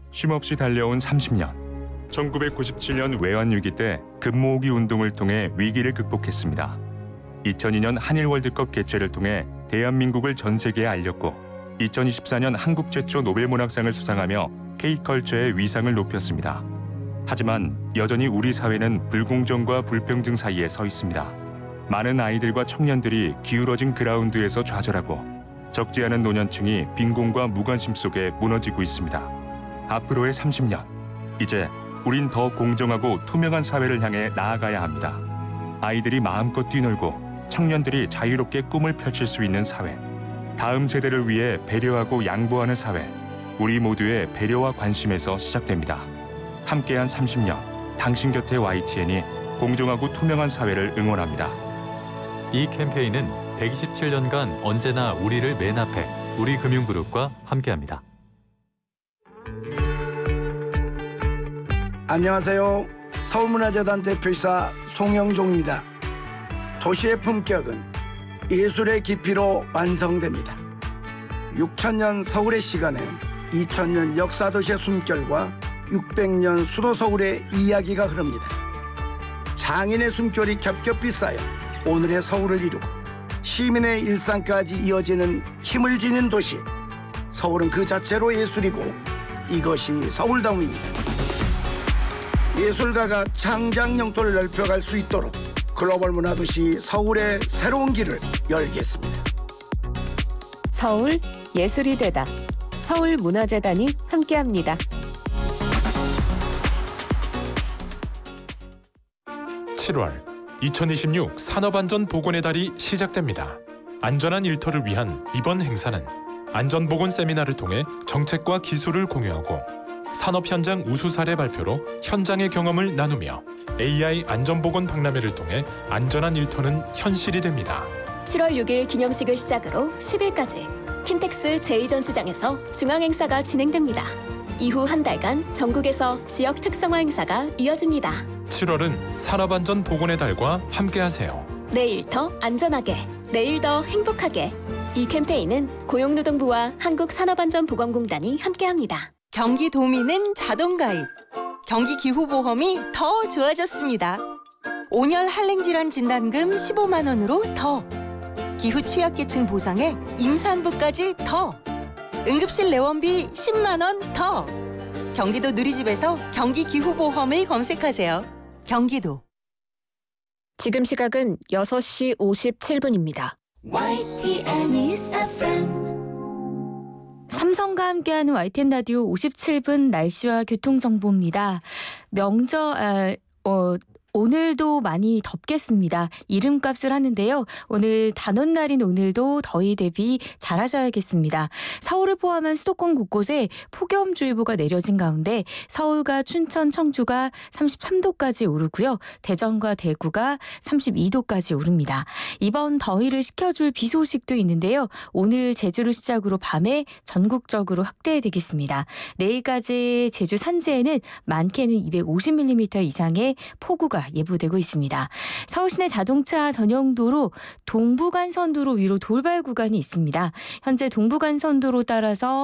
쉼없이 달려온 30년. 1997년 외환위기 때 금모으기 운동을 통해 위기를 극복했습니다. 2002년 한일 월드컵 개최를 통해 대한민국을 전 세계에 알렸고 2024년 한국 최초 노벨문학상을 수상하며 K컬처의 위상을 높였습니다. 하지만 여전히 우리 사회는 불공정과 불평등 사이에 서 있습니다. 많은 아이들과 청년들이 기울어진 그라운드에서 좌절하고 적지 않은 노년층이 빈곤과 무관심 속에 무너지고 있습니다. 앞으로의 30년, 이제 우린 더 공정하고 투명한 사회를 향해 나아가야 합니다. 아이들이 마음껏 뛰놀고 청년들이 자유롭게 꿈을 펼칠 수 있는 사회, 다음 세대를 위해 배려하고 양보하는 사회, 우리 모두의 배려와 관심에서 시작됩니다. 함께한 30년, 당신 곁에 YTN이 공정하고 투명한 사회를 응원합니다. 이 캠페인은 127년간 언제나 우리를 맨 앞에 우리금융그룹과 함께합니다. 안녕하세요. 서울문화재단 대표이사 송영종입니다. 도시의 품격은 예술의 깊이로 완성됩니다. 6000년 서울의 시간엔 2000년 역사도시의 숨결과 600년 수도 서울의 이야기가 흐릅니다. 장인의 숨결이 겹겹이 쌓여 오늘의 서울을 이루고 시민의 일상까지 이어지는 힘을 지닌 도시. 서울은 그 자체로 예술이고 이것이 서울다움입니다. 예술가가 창작 영토를 넓혀갈 수 있도록 글로벌 문화도시 서울의 새로운 길을 열겠습니다. 서울 예술이 되다. 서울문화재단이 함께합니다. 7월 2026 산업안전보건의 달이 시작됩니다. 안전한 일터를 위한 이번 행사는 안전보건 세미나를 통해 정책과 기술을 공유하고 산업 현장 우수 사례 발표로 현장의 경험을 나누며 AI 안전보건 박람회를 통해 안전한 일터는 현실이 됩니다. 7월 6일 기념식을 시작으로 10일까지 킨텍스 제2전시장에서 중앙행사가 진행됩니다. 이후 한 달간 전국에서 지역 특성화 행사가 이어집니다. 7월은 산업안전보건의 달과 함께하세요. 내일 더 안전하게, 내일 더 행복하게. 이 캠페인은 고용노동부와 한국산업안전보건공단이 함께합니다. 경기도민은 자동가입, 경기기후보험이 더 좋아졌습니다. 5년 한랭질환 진단금 15만 원으로 더, 기후 취약계층 보상에 임산부까지 더, 응급실 내원비 10만 원 더. 경기도 누리집에서 경기기후보험을 검색하세요. 경기도. 지금 시각은 6시 57분입니다. YTN News FM. 삼성과 함께하는 YTN 라디오 57분 날씨와 교통정보입니다. 오늘도 많이 덥겠습니다. 이름값을 하는데요. 오늘 단오날인 오늘도 더위 대비 잘하셔야겠습니다. 서울을 포함한 수도권 곳곳에 폭염주의보가 내려진 가운데 서울과 춘천, 청주가 33도까지 오르고요. 대전과 대구가 32도까지 오릅니다. 이번 더위를 식혀줄 비 소식도 있는데요. 오늘 제주를 시작으로 밤에 전국적으로 확대되겠습니다. 내일까지 제주 산지에는 많게는 250mm 이상의 폭우가 예보되고 있습니다. 서울시내 자동차 전용도로 동부간선도로 위로 돌발 구간이 있습니다. 현재 동부간선도로 따라서